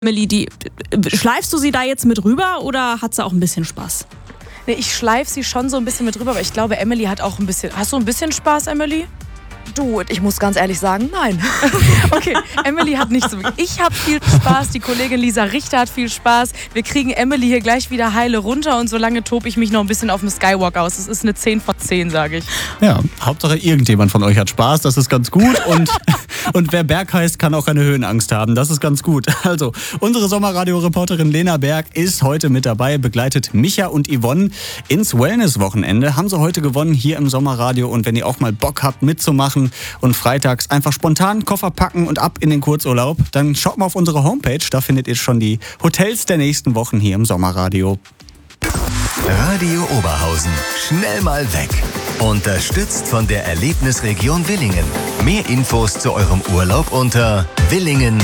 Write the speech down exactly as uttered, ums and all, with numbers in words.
Emily, die, schleifst du sie da jetzt mit rüber oder hat sie auch ein bisschen Spaß? Nee, ich schleife sie schon so ein bisschen mit rüber, aber ich glaube, Emily hat auch ein bisschen... Hast du ein bisschen Spaß, Emily? Du, ich muss ganz ehrlich sagen, nein. Okay, Emily hat nicht so... Ich habe viel Spaß, die Kollegin Lisa Richter hat viel Spaß. Wir kriegen Emily hier gleich wieder heile runter und solange tobe ich mich noch ein bisschen auf dem Skywalk aus. Das ist eine zehn von zehn, sage ich. Ja, Hauptsache irgendjemand von euch hat Spaß, das ist ganz gut. Und, und wer Berg heißt, kann auch keine Höhenangst haben, das ist ganz gut. Also, unsere Sommerradio-Reporterin Lena Berg ist heute mit dabei, begleitet Micha und Yvonne ins Wellness-Wochenende. Haben sie heute gewonnen hier im Sommerradio und wenn ihr auch mal Bock habt mitzumachen und freitags einfach spontan Koffer packen und ab in den Kurzurlaub, dann schaut mal auf unsere Homepage, da findet ihr schon die Hotels der nächsten Wochen hier im Sommerradio. Radio Oberhausen. Schnell mal weg. Unterstützt von der Erlebnisregion Willingen. Mehr Infos zu eurem Urlaub unter willingen